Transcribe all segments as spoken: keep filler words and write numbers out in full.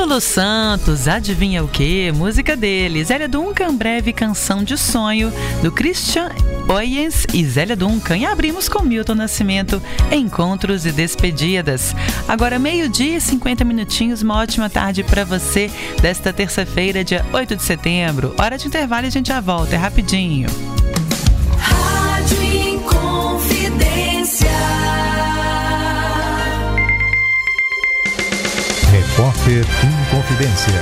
Lulu Santos, adivinha o que? Música dele, Zélia Duncan, Breve Canção de Sonho, do Christian Oyens e Zélia Duncan. E abrimos com Milton Nascimento, Encontros e Despedidas. Agora meio-dia e cinquenta minutinhos, uma ótima tarde para você desta terça-feira, dia oito de setembro. Hora de intervalo e a gente já volta, é rapidinho. Rádio Inconfidência. Repórter Inconfidência.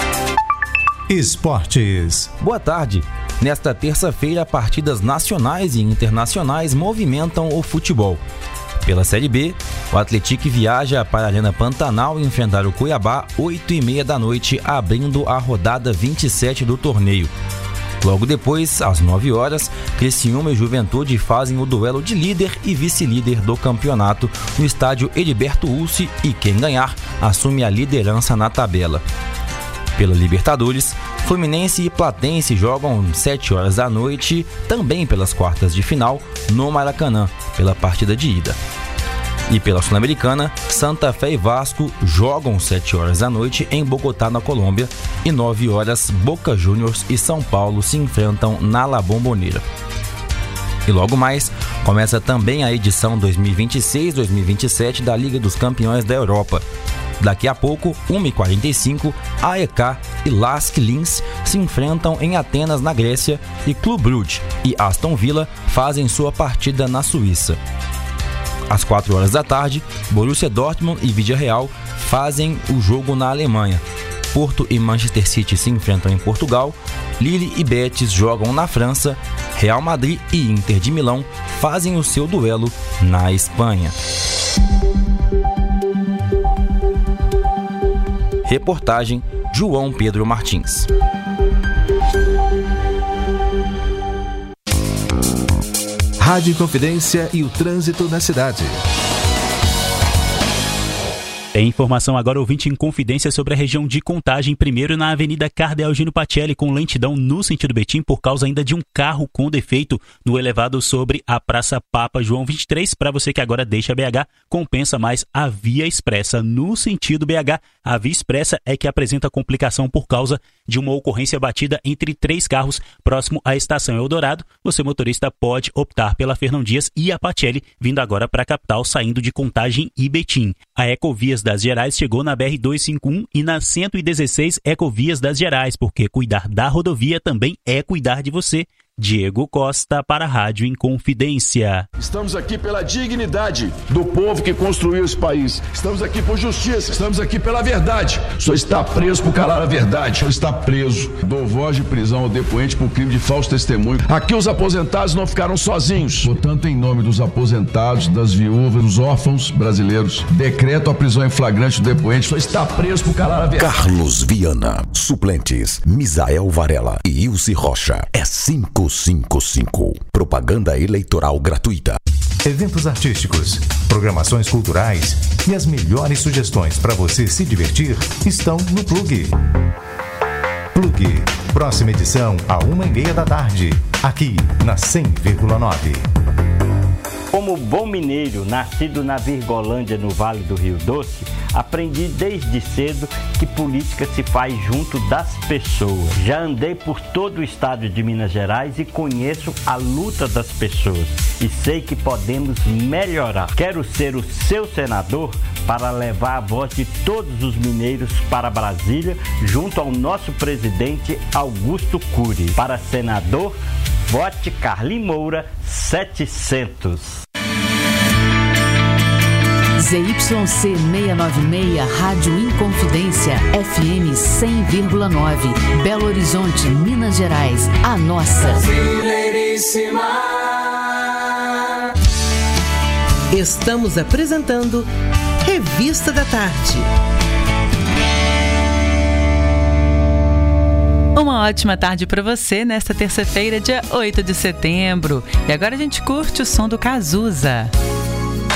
Esportes. Boa tarde. Nesta terça-feira, partidas nacionais e internacionais movimentam o futebol. Pela Série B, o Atlético viaja para a Arena Pantanal enfrentar o Cuiabá, oito e meia da noite, abrindo a rodada vinte e sete do torneio. Logo depois, às nove horas, Criciúma e Juventude fazem o duelo de líder e vice-líder do campeonato no estádio Heriberto Ulci e quem ganhar assume a liderança na tabela. Pela Libertadores, Fluminense e Platense jogam sete horas da noite, também pelas quartas de final, no Maracanã, pela partida de ida. E pela Sul-Americana, Santa Fé e Vasco jogam sete horas da noite em Bogotá, na Colômbia, e nove horas, Boca Juniors e São Paulo se enfrentam na La Bombonera. E logo mais, começa também a edição dois mil e vinte e seis dois mil e vinte e sete da Liga dos Campeões da Europa. Daqui a pouco, uma e quarenta e cinco, A E K e Lask Linz se enfrentam em Atenas, na Grécia, e Clube Brugge e Aston Villa fazem sua partida na Suíça. Às quatro horas da tarde, Borussia Dortmund e Villarreal fazem o jogo na Alemanha. Porto e Manchester City se enfrentam em Portugal, Lille e Betis jogam na França, Real Madrid e Inter de Milão fazem o seu duelo na Espanha. Reportagem João Pedro Martins. Rádio Inconfidência e o trânsito na cidade. Tem informação agora, ouvinte em Confidência, sobre a região de Contagem, primeiro na Avenida Cardeal Gino Pacelli, com lentidão no sentido Betim, por causa ainda de um carro com defeito no elevado sobre a Praça Papa João vinte e três. Para você que agora deixa B H, compensa mais a via expressa no sentido B H. A via expressa é que apresenta complicação por causa de uma ocorrência batida entre três carros próximo à estação Eldorado. Você, motorista, pode optar pela Fernão Dias e a Pacelli, vindo agora para a capital, saindo de Contagem e Betim. A Ecovias das Gerais chegou na B R duzentos e cinquenta e um e na cento e dezesseis Ecovias das Gerais, porque cuidar da rodovia também é cuidar de você. Diego Costa para a Rádio Inconfidência. Estamos aqui pela dignidade do povo que construiu esse país. Estamos aqui por justiça. Estamos aqui pela verdade. O senhor está preso por calar a verdade. O senhor está preso. Dou voz de prisão ao depoente por crime de falso testemunho. Aqui os aposentados não ficaram sozinhos. Portanto, em nome dos aposentados, das viúvas, dos órfãos brasileiros, decreto a prisão em flagrante do depoente. O senhor está preso por calar a verdade. Carlos Viana. Suplentes: Misael Varela e Ilse Rocha. É cinco cinco cinco. Propaganda eleitoral gratuita. Eventos artísticos, programações culturais e as melhores sugestões para você se divertir estão no Plug. Plug. Próxima edição a uma e meia da tarde, aqui na cem vírgula nove. Como bom mineiro, nascido na Virgolândia, no Vale do Rio Doce, aprendi desde cedo que política se faz junto das pessoas. Já andei por todo o estado de Minas Gerais e conheço a luta das pessoas e sei que podemos melhorar. Quero ser o seu senador para levar a voz de todos os mineiros para Brasília, junto ao nosso presidente Augusto Cury. Para senador, vote Carlim Moura setecentos. Z Y C seiscentos e noventa e seis, Rádio Inconfidência, F M cem vírgula nove, Belo Horizonte, Minas Gerais, a nossa. Brasileiríssima. Estamos apresentando Revista da Tarde. Uma ótima tarde para você nesta terça-feira, dia oito de setembro. E agora a gente curte o som do Cazuza.